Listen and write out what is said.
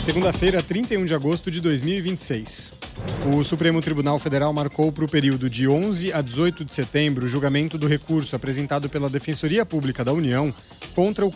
Segunda-feira, 31 de agosto de 2026. O Supremo Tribunal Federal marcou para o período de 11 a 18 de setembro o julgamento do recurso apresentado pela Defensoria Pública da União contra o